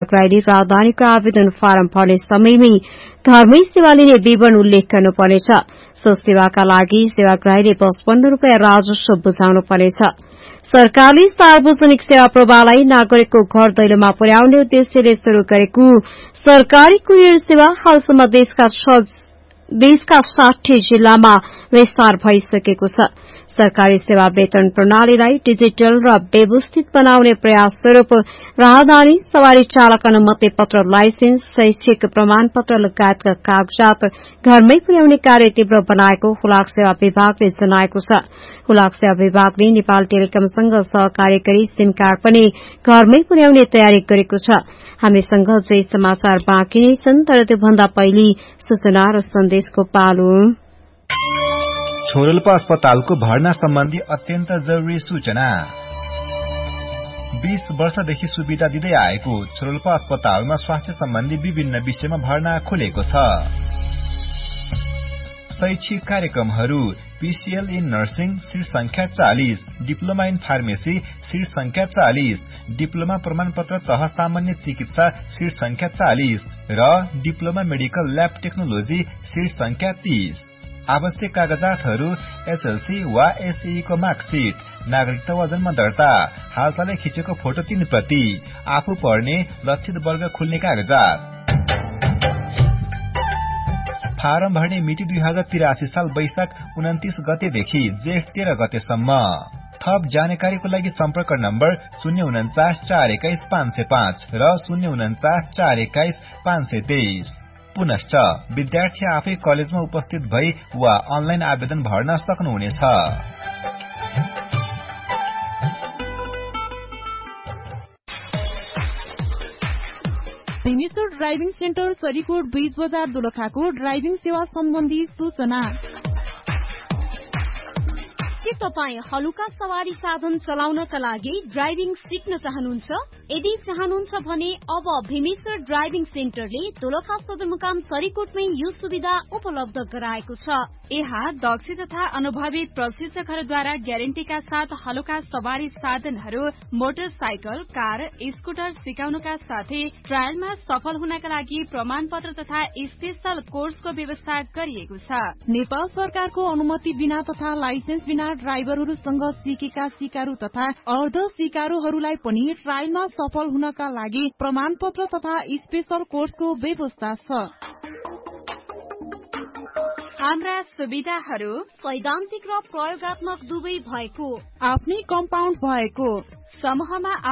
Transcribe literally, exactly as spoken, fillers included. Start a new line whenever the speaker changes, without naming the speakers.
सेवाग्राहीले राजधानीको आवेदन फारम भर्ने समयमै घरमै सेवा लिने विवरण उल्लेख गर्नुपर्नेछ। सो सेवाका लागि सेवाग्राहीले पचपन्न रूपियाँ राजस्व बुझाउनु पर्नेछ। सरकारले सार्वजनिक सेवा प्रवाहलाई नागरिकको घर दैलोमा पुर्याउने उद्देश्यले शुरू गरेको सरकारी कुरियर सेवा हालसम्म देशका देशका साठी जिल्लामा विस्तार भइसकेको छ। सरकारी सेवा वेतन प्रणालीलाई डिजिटल र व्यवस्थित बनाउने प्रयास स्वरूप राहदानी सवारी चालक अनुमति पत्र लाइसेन्स शैक्षिक प्रमाणपत्र लगायतका कागजात घरमै पुर्याउने कार्य तीव्र बनाएको हुलाक सेवा विभागले जनाएको छ। हुलाक सेवा विभागले नेपाल टेलिकमसँग सहकार्य गरी सिम कार्ड पनि घरमै पुर्याउने तयारी गरेको छ। हामीसँग जे समाचार बाँकी नै छन्, तर त्योभन्दा पहिले सूचना र सन्देशको पालो।
छोरोल्पा अस्पतालको भर्ना सम्बन्धी अत्यन्त जरुरी सूचना। बीस वर्षदेखि सुविधा दिँदै आएको छोरोल्पा अस्पतालमा स्वास्थ्य सम्बन्धी विभिन्न विषयमा भर्ना खुलेको छ। शैक्षिक कार्यक्रमहरू पीसीएल इन नर्सिङ सीट संख्या चालीस, डिप्लोमा इन फार्मेसी सीट संख्या चालीस, डिप्लोमा प्रमाणपत्र तह सामान्य चिकित्सा सीट संख्या चालीस र diploma medical lab technology seat संख्या तीस। आवश्यक कागजातहरू एसएलसी वा एसई को मार्कशीट, नागरिकता वा जन्म दर्ता, हालसालै खिचेको फोटो तीन प्रति, आफू पढ्ने लक्षित वर्ग खुल्ने कागजात। फारम भर्ने मिति दुई हजार तिरासी साल वैशाख उन्तिस गतेदेखि जेठ तेह्र गतेसम्म। थप जानकारीको लागि सम्पर्क नम्बर शून्य उन्चास चार एक्काइस पाँच सय पाँच र शून्य उन्चास चार एक्काइस पाँच सय तेइस। पुनश्च विद्यार्थी आफै कलेजमा उपस्थित भई वा अनलाइन आवेदन भर्न सक्नुहुनेछ।
भेमेश्वर ड्राइभिङ सेन्टर सरीकोट बीच बजार दोलखाको ड्राइभिङ सेवा सम्बन्धी सूचना।
के तपाईँ हलुका सवारी साधन चलाउनका लागि ड्राइभिङ सिक्न चाहनुहुन्छ? यदि चाहनुहुन्छ भने अब भेमेश्वर ड्राइभिङ सेन्टरले दोलखा सदरमुकाम सरीकोटमै यो सुविधा उपलब्ध गराएको छ।
यहाँ दक्ष तथा अनुभवी प्रशिक्षकहरूद्वारा ग्यारेन्टीका साथ हलुका सवारी साधनहरू, मोटरसाइकल, कार, स्कुटर सिकाउनका साथै ट्रायलमा सफल हुनका लागि प्रमाणपत्र तथा स्पेशल कोर्सको व्यवस्था गरिएको छ। नेपाल सरकारको अनुमति बिना तथा लाइसेन्स बिना ड्राइभरहरूसँग सिकेका सिकारु तथा अर्ध सिकारुहरूलाई पनि ट्रायलमा सफल हुनका लागि प्रमाणपत्र तथा स्पेशल कोर्सको व्यवस्था छ।
हाम्रा सुविधाहरू सैद्धान्तिक र प्रयोगात्मक दुवै भएको,
आफ्नै कम्पाउन्ड भएको,
समूहमा